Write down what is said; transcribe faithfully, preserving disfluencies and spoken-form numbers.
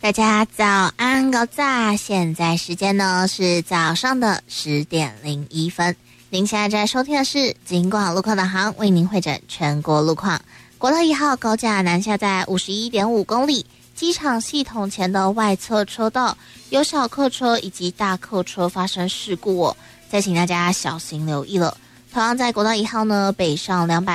大家早安高早，现在时间呢是早上的十点零一分。您现在在收听的是警广路况导航，为您汇整全国路况。国道一号高架南下在五十一点五公里，机场系统前的外侧车道有小客车以及大客车发生事故哦，再请大家小心留意了。同样在国道一号呢，北上两百